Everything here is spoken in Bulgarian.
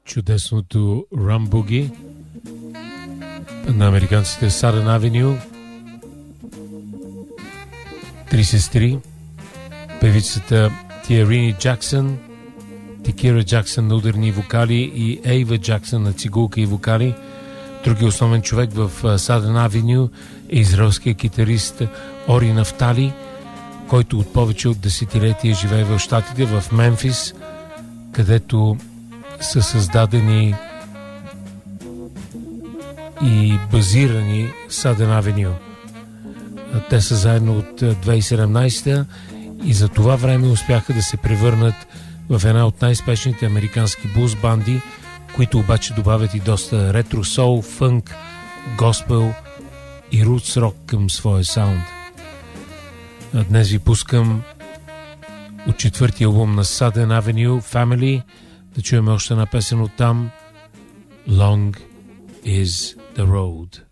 чудесното Rum Boogie на американците Southern Avenue. Три сестри, певицата Тиарини Джаксън, Тикира Джаксън на ударни вокали и Ейва Джаксън на цигулка и вокали. Други основен човек в Southern Avenue е израелският китарист Ори Нафтали, който от повече от десетилетия живее в щатите, в Мемфис, където са създадени и базирани Southern Avenue. Те са заедно от 2017 и за това време успяха да се превърнат в една от най-спешните американски блуз банди, които обаче добавят и доста ретро соул, фънк, госпел и рутс рок към своя саунд. Днес ви пускам от четвъртия албум на Southern Avenue, Family, да чуем още една песен от там, Long is the Road.